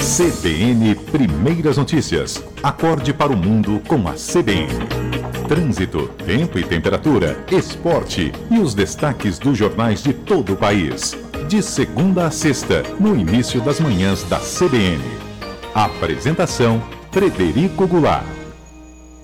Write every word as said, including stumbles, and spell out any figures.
C B N Primeiras Notícias. Acorde para o mundo com a C B N. Trânsito, tempo e temperatura, esporte e os destaques dos jornais de todo o país. De segunda a sexta, no início das manhãs da C B N. Apresentação: Frederico Goulart.